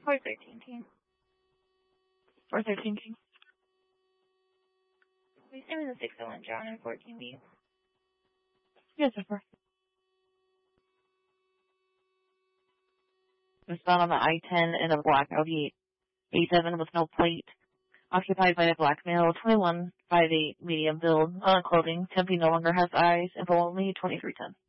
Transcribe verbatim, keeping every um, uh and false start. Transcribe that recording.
four thirteen King. four thirteen King. We stand in the six oh one John and fourteen B. Yes, of course. Was found on the I ten in a black Audi A seven with no plate, occupied by a black male, twenty-one, five eight, medium build, on clothing. Tempe no longer has eyes, info only, twenty-three ten.